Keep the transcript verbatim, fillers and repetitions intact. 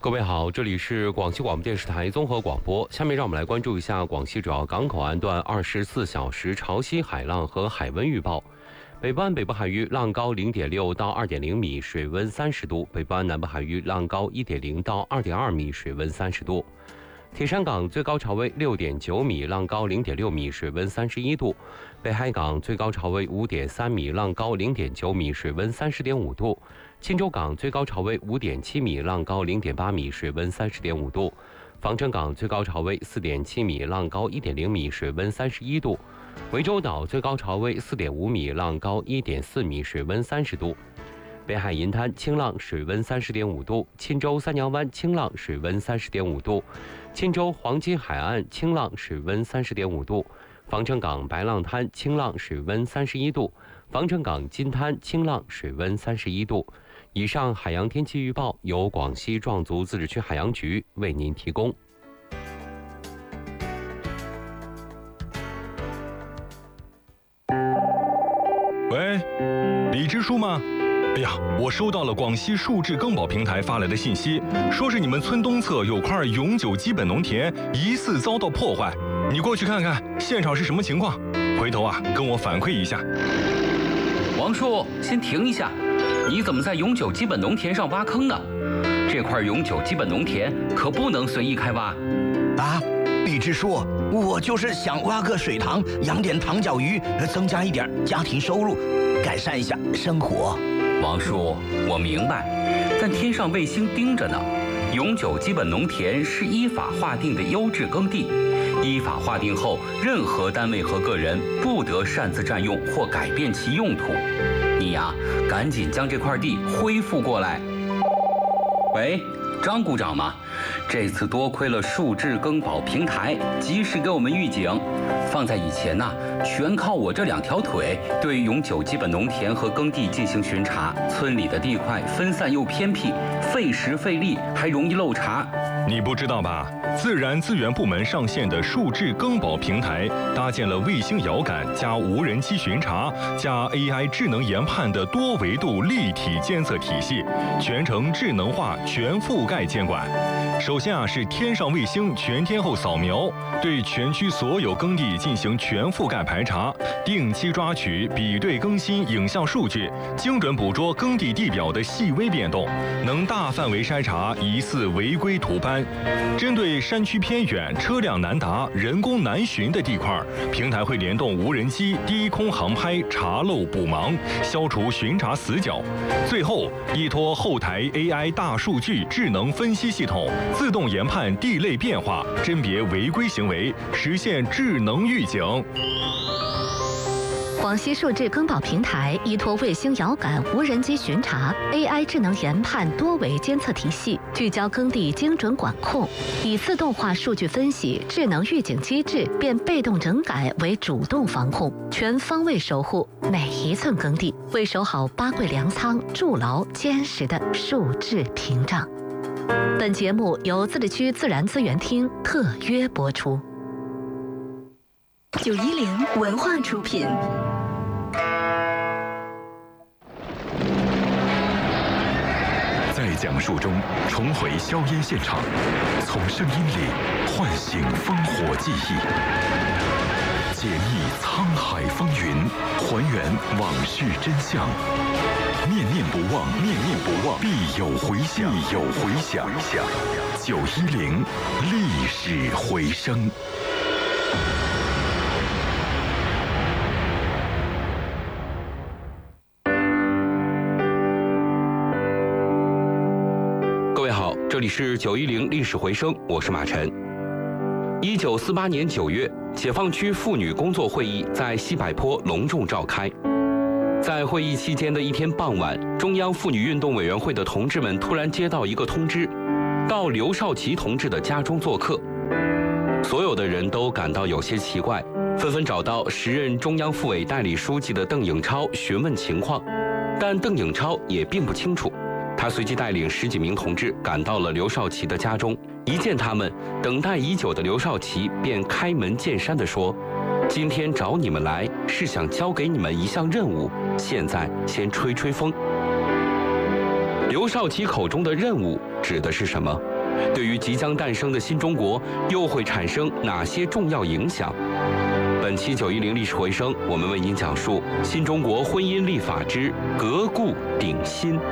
各位好，这里是广西广播电视台综合广播。下面让我们来关注一下广西主要港口岸段二十四小时潮汐、海浪和海温预报。北部湾北部海域浪高零点六到二点零米，水温三十度；北部湾南部海域浪高一点零到二点二米，水温三十度。铁山港最高潮位六点九米，浪高零点六米，水温三十一度；北海港最高潮位五点三米，浪高零点九米，水温三十点五度；钦州港最高潮位五点七米，浪高零点八米，水温三十点五度；防城港最高潮位四点七米，浪高一点零米，水温三十一度；涠洲岛最高潮位四点五米，浪高一点四米，水温三十度。北海银滩清浪，水温三十点五度；钦州三娘湾清浪，水温三十点五度；钦州黄金海岸清浪，水温三十点五度；防城港白浪滩清浪，水温三十一度；防城港金滩清浪，水温三十一度。以上海洋天气预报由广西壮族自治区海洋局为您提供。 喂，李支书吗？哎呀，我收到了广西数字更保平台发来的信息，说是你们村东侧有块永久基本农田疑似遭到破坏，你过去看看现场是什么情况，回头啊跟我反馈一下。 王叔，先停一下，你怎么在永久基本农田上挖坑呢？这块永久基本农田可不能随意开挖。 啊，李支书，我就是想挖个水塘，养点塘脚鱼，增加一点家庭收入，改善一下生活。 王叔，我明白，但天上卫星盯着呢。永久基本农田是依法划定的优质耕地，依法划定后，任何单位和个人不得擅自占用或改变其用途。你呀，赶紧将这块地恢复过来。喂，张股长吗？这次多亏了数字更保平台及时给我们预警，放在以前呢、啊，全靠我这两条腿对永久基本农田和耕地进行巡查，村里的地块分散又偏僻，费时费力，还容易漏查。 你不知道吧？自然资源部门上线的数字更保平台，搭建了卫星遥感加无人机巡查加 A I 智能研判的多维度立体监测体系，全程智能化、全覆盖监管。首先啊，是天上卫星全天候扫描，对全区所有耕地进行全覆盖排查，定期抓取、比对更新影像数据，精准捕捉耕地地表的细微变动，能大范围筛查疑似违规图斑。针对山区偏远、车辆难达、人工难寻的地块，平台会联动无人机低空航拍，查漏补盲，消除巡查死角。最后，依托后台 A I 大数据智能分析系统，自动研判地类变化，甄别违规行为，实现智能预警。 广西数字更保平台依托卫星遥感、无人机巡查、A I 智能研判多维监测体系，聚焦耕地精准管控，以自动化数据分析、智能预警机制变被动整改为主动防控，全方位守护每一寸耕地，为守好八桂粮仓筑牢坚实的数字屏障。本节目由自治区自然资源厅特约播出。 九一零文化出品。 在讲述中重回硝烟现场，从声音里唤醒烽火记忆，解密沧海风云，还原往事真相。念念不忘，念念不忘，必有回响，必有回响。九一零历史回声。 这里是九一零历史回声，我是马晨。一九四八年九月，解放区妇女工作会议在西柏坡隆重召开。在会议期间的一天傍晚，中央妇女运动委员会的同志们突然接到一个通知，到刘少奇同志的家中做客。所有的人都感到有些奇怪，纷纷找到时任中央妇委代理书记的邓颖超询问情况，但邓颖超也并不清楚。他随即带领十几名同志赶到了刘少奇的家中，一见他们，等待已久的刘少奇便开门见山地说：“今天找你们来是想交给你们一项任务，现在先吹吹风。”刘少奇口中的任务指的是什么？ 对于即将诞生的新中国又会产生哪些重要影响？本期九一零历史回声，我们为您讲述新中国婚姻立法之革故鼎新。